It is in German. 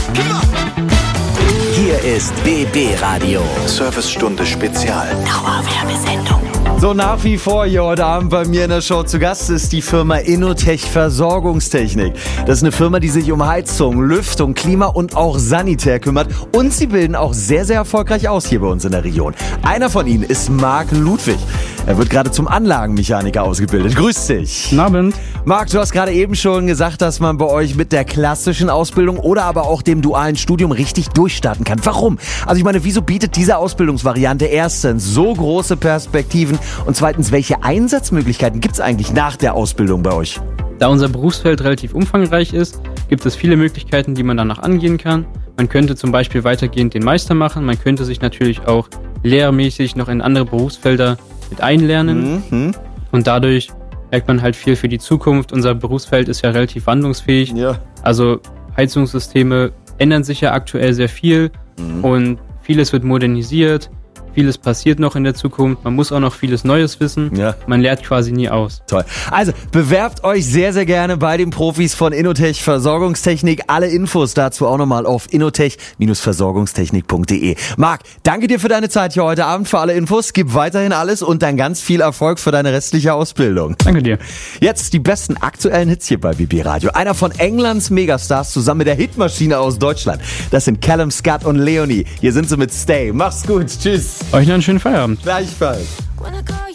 Hier ist BB Radio. Servicestunde Spezial. Dauerwerbesendung. So, nach wie vor hier heute Abend bei mir in der Show zu Gast ist die Firma Innotech Versorgungstechnik. Das ist eine Firma, die sich um Heizung, Lüftung, Klima und auch Sanitär kümmert. Und sie bilden auch sehr, sehr erfolgreich aus hier bei uns in der Region. Einer von ihnen ist Marc Ludwig. Er wird gerade zum Anlagenmechaniker ausgebildet. Grüß dich. Guten Abend. Marc, du hast gerade eben schon gesagt, dass man bei euch mit der klassischen Ausbildung oder aber auch dem dualen Studium richtig durchstarten kann. Warum? Also ich meine, wieso bietet diese Ausbildungsvariante erstens so große Perspektiven und zweitens, welche Einsatzmöglichkeiten gibt es eigentlich nach der Ausbildung bei euch? Da unser Berufsfeld relativ umfangreich ist, gibt es viele Möglichkeiten, die man danach angehen kann. Man könnte zum Beispiel weitergehend den Meister machen. Man könnte sich natürlich auch lehrmäßig noch in andere Berufsfelder mit einlernen. Und dadurch merkt man halt viel für die Zukunft. Unser Berufsfeld ist ja relativ wandlungsfähig. Ja. Also Heizungssysteme ändern sich ja aktuell sehr viel und vieles wird modernisiert. Vieles passiert noch in der Zukunft. Man muss auch noch vieles Neues wissen. Ja. Man lernt quasi nie aus. Toll. Also bewerbt euch sehr, sehr gerne bei den Profis von Innotech Versorgungstechnik. Alle Infos dazu auch nochmal auf innotech-versorgungstechnik.de. Marc, danke dir für deine Zeit hier heute Abend, für alle Infos. Gib weiterhin alles und dann ganz viel Erfolg für deine restliche Ausbildung. Danke dir. Jetzt die besten aktuellen Hits hier bei BB Radio. Einer von Englands Megastars zusammen mit der Hitmaschine aus Deutschland. Das sind Callum Scott und Leonie. Hier sind sie mit Stay. Mach's gut. Tschüss. Euch noch einen schönen Feierabend. Gleichfalls.